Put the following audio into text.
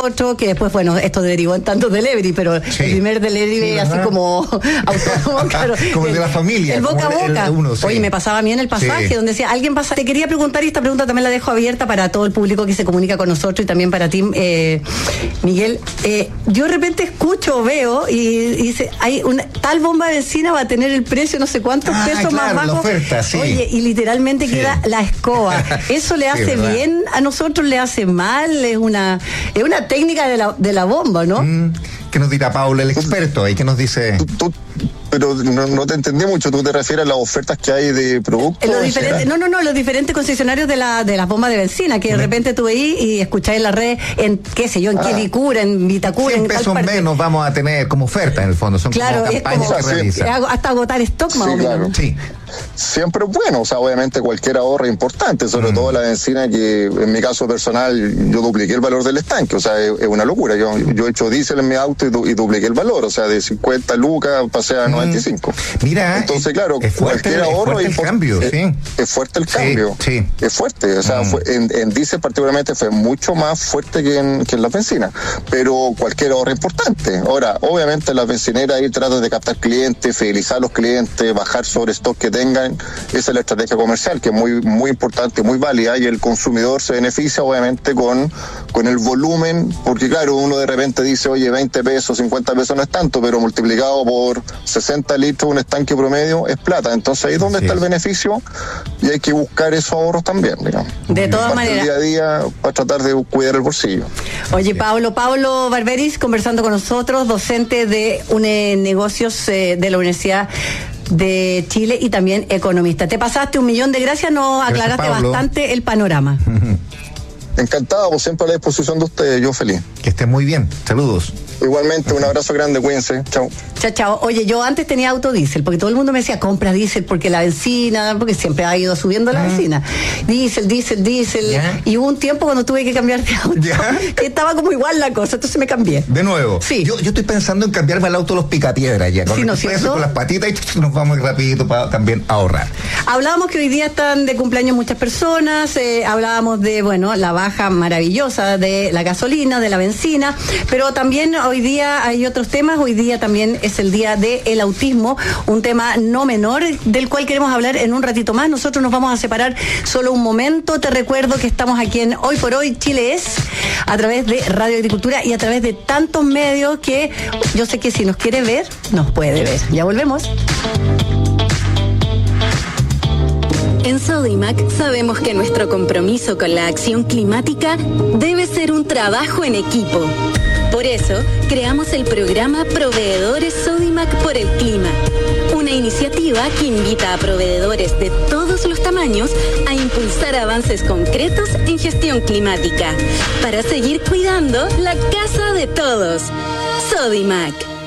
nosotros, que después, bueno, esto derivó en tantos delivery, pero el primer delivery así como autónomo, claro, como el de la familia. El boca a boca. Oye, me pasaba a mí en el pasaje, donde decía, alguien pasa, te quería preguntar, y esta pregunta también la dejo abierta para todo el público que se comunica con nosotros y también para ti, Miguel. Yo de repente escucho o veo y dice, hay una tal bomba de bencina, va a tener el precio no sé cuántos pesos más bajo. La oferta, sí. Oye, y literalmente queda la escoba. ¿Eso le hace bien a nosotros? ¿Le hace mal? Es una técnica de la bomba, ¿no? ¿Qué nos dirá Paula, el experto ahí? ¿Qué nos dice? Pero no te entendí mucho. ¿Tú te refieres a las ofertas que hay de productos? Los diferentes concesionarios de las bombas de benzina, que de repente tú veís y escucháis en la red, en qué sé yo, en Quilicura, en Vitacura, 100 pesos menos vamos a tener como oferta en el fondo. Son como campañas que realizan. Hasta agotar stock más o menos. Claro. Sí. Siempre es bueno, o sea, obviamente cualquier ahorro es importante, sobre todo la benzina, que en mi caso personal yo dupliqué el valor del estanque, o sea, es una locura. Yo he hecho diésel en mi auto y dupliqué el valor, o sea, de 50 lucas pasé a 95. Mira, entonces claro, cualquier ahorro es fuerte el cambio, sí. Es fuerte, o sea, en diésel particularmente fue mucho más fuerte que en la benzina, pero cualquier ahorro es importante. Ahora, obviamente las bencineras ahí tratan de captar clientes, fidelizar a los clientes, bajar sobre stock que tengan. Esa es la estrategia comercial, que es muy importante, muy válida, y el consumidor se beneficia obviamente con el volumen, porque claro, uno de repente dice, oye, 20 pesos, 50 pesos no es tanto, pero multiplicado por 60 litros un estanque promedio es plata. Entonces ahí es donde está el beneficio, y hay que buscar esos ahorros también, digamos. De todas maneras, día a día para tratar de cuidar el bolsillo. Oye, Pablo Barberis, conversando con nosotros, docente de negocios de la Universidad de Chile y también economista. Te pasaste 1.000.000 de gracias, nos aclaraste bastante el panorama. Encantado, pues siempre a la disposición de ustedes, yo feliz. Que estén muy bien, saludos. Igualmente, un abrazo grande, cuídense, chao. Chao. Oye, yo antes tenía autodiesel, porque todo el mundo me decía, compra diésel porque la benzina, porque siempre ha ido subiendo la benzina. Diésel. ¿Ya? Y hubo un tiempo cuando tuve que cambiar de auto, que estaba como igual la cosa, entonces me cambié. ¿De nuevo? Sí. Yo estoy pensando en cambiarme al auto los picapiedras ya. Sí, ¿no es cierto? Con las patitas y nos vamos rapidito para también ahorrar. Hablábamos que hoy día están de cumpleaños muchas personas, hablábamos de, la baja maravillosa de la gasolina, de la benzina, pero también hoy día hay otros temas. Hoy día también es el día del autismo, un tema no menor del cual queremos hablar en un ratito más. Nosotros nos vamos a separar solo un momento. Te recuerdo que estamos aquí en Hoy por Hoy Chile Es, a través de Radio Agricultura y a través de tantos medios que yo sé que si nos quiere ver, nos puede ver. Ya volvemos. En Sodimac sabemos que nuestro compromiso con la acción climática debe ser un trabajo en equipo. Por eso, creamos el programa Proveedores Sodimac por el Clima, una iniciativa que invita a proveedores de todos los tamaños a impulsar avances concretos en gestión climática, para seguir cuidando la casa de todos. Sodimac.